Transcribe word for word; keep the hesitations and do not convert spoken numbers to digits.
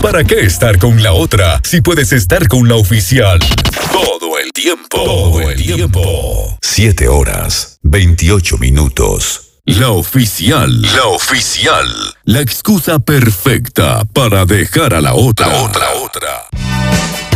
¿Para qué estar con la otra si puedes estar con la oficial? Todo el tiempo. Todo el tiempo. Siete horas, veintiocho minutos. La oficial. La oficial. La excusa perfecta para dejar a la otra. La otra, otra.